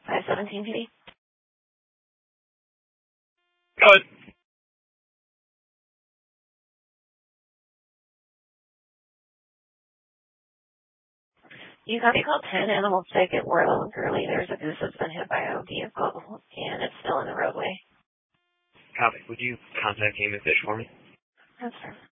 517 PD. Good. You got me called 10 animals sick at Warlow and Curly. There's a goose that's been hit by a vehicle, and it's still in the roadway. Copy. Would you contact Game and Fish for me? That's fine.